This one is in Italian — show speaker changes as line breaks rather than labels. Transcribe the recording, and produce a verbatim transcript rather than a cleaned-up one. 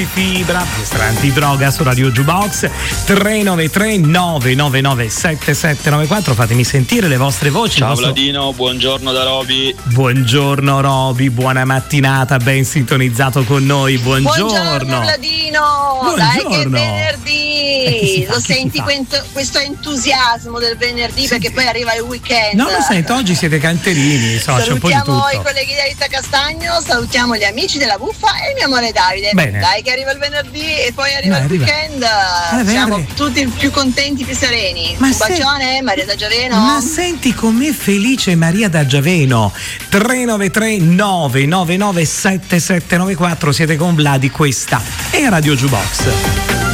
Fibra, palestra antidroga su Radio Jukebox. Tre nove tre nove nove nove sette sette nove quattro. Fatemi sentire le vostre voci.
Ciao
vostro...
Vladino, buongiorno da Roby.
Buongiorno Roby, buona mattinata, ben sintonizzato con noi. Buongiorno.
Buongiorno Vladino.
Buongiorno.
Dai che è venerdì.
Eh, fa,
lo senti questo, questo entusiasmo del venerdì, sì, perché poi arriva il weekend.
No, lo sento, oggi siete canterini, so, c'è un po' di tutto.
Salutiamo i colleghi di Rita Castagno, salutiamo gli amici della Buffa e il mio amore Davide.
Bene.
Dai che arriva il venerdì e poi arriva
Dai,
il
arriva.
weekend.
Eh,
Siamo
vero.
tutti più contenti, più sereni.
Ma
un
se-
bacione, Maria da Giaveno.
Ma senti com'è felice Maria da Giaveno. Tre nove tre nove nove nove sette sette nove quattro. Siete con Vladi, questa è Radio Jukebox.